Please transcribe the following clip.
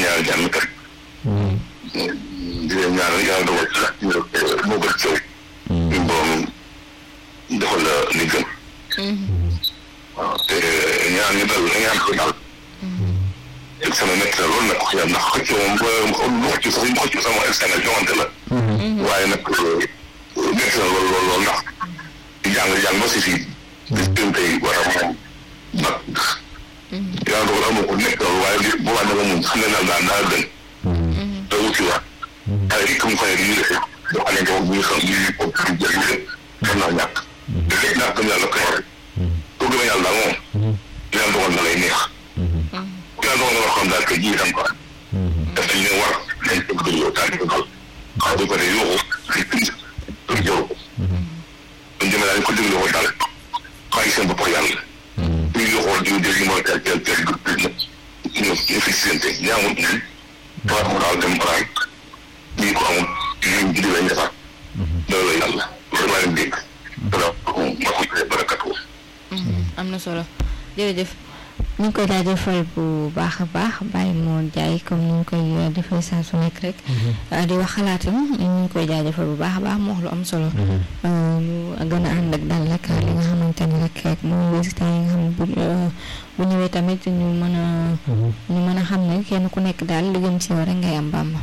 ñaanal jàmm kat di leen ñaanal yàlla dogal ci la moo gën cëw ñu borom defal la li gën waaw te ñaan ñu dal ñaan ko daal sama métti la loolu nag wax yàlla ndax xëccoo moom lu xëccu sax ñu xëccu sama externe joxante la waaye nag métti na loolu ndax jàng ba si fii di tëm tey war a moom nag yàlla dogal amoo ko nekk loolu waaye boobaa da nga mun xam ne daal daa gën da wuti waat xale yi comme xale yi ñu defee yoo xam ne bu ñu xam ñu ko jël ñu xam naa ñàkk da ngay ñàkk comme yàlla koy wax boo gën a yàlla daal moom yàlla dogal na lay neex yàlla dogal na war xam daal que ji tam quoi def nañ leen war nañ ko gën yow daal di ko dal xaw di ko dee yóoxu ay prise pour jëw buñ demee daal ko déglu ko daal bàyyi seen bopp yàlla ñu yóoxoo diw dégg mooy tel ñu fi sente ñaamut ñun war mu daal dem baraay ñii ko amul ñu di lañ defar loolu la yàlla loolu maa leen dégg barakatu am na solo jërëjëf ñu ngi koy jaajëfal bu baax a baax Baye Mor Ndiaye comme ni ñu koy defee saa su nekk rek di wax xalaatam ñu ngi koy jaajëfal bu baax a baax mu wax lu am solo ñu gën a ànd ak dal rek li nga xamante ni rek mooy résultat yi nga xam bu ñëwee tamit ñu mën a xam ne kenn ku nekk daal li gën ci yow rek ngay am Bamba